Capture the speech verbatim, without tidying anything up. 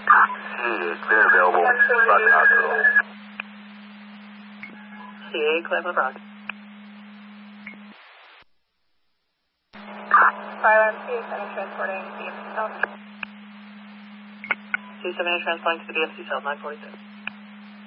C A, clear available. Roger hospital. C A, clear for Brock. Silence, C A seven transporting B F C South. C seven transporting to the B F C South, nine forty-six.